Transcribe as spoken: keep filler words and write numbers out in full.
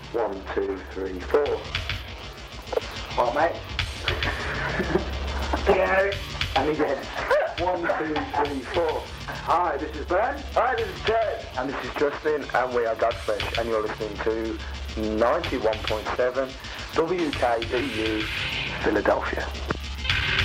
One, two, three, four. What, mate? Yeah. And again. One, two, three, four. Hi, this is Ben. Hi, this is Ted. And this is Justin, and we are Godflesh, and you're listening to ninety-one point seven W K B U Philadelphia.